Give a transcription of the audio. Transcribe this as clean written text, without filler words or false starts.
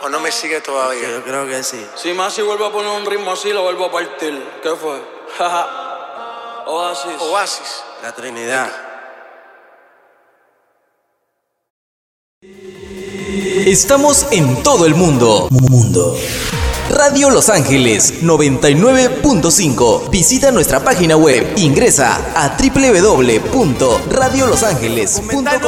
¿O no me sigue todavía? Yo creo que sí. Si Masi vuelve a poner un ritmo así, lo vuelvo a partir. ¿Qué fue? Oasis. Oasis. La Trinidad. Estamos en todo el mundo. Radio Los Ángeles 99.5. Visita nuestra página web. Ingresa a www.radiolosangeles.com.